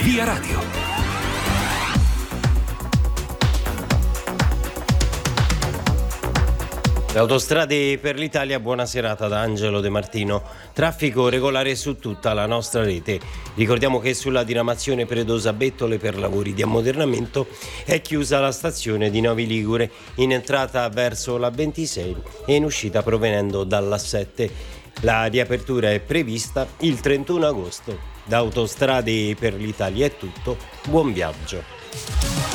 Via Radio. Le Autostrade per l'Italia, buona serata da Angelo De Martino. Traffico regolare su tutta la nostra rete. Ricordiamo che sulla diramazione Predosa-Bettole per lavori di ammodernamento è chiusa la stazione di Novi Ligure in entrata verso la 26 e in uscita provenendo dalla 7. La riapertura è prevista il 31 agosto. Da Autostrade per l'Italia è tutto. Buon viaggio.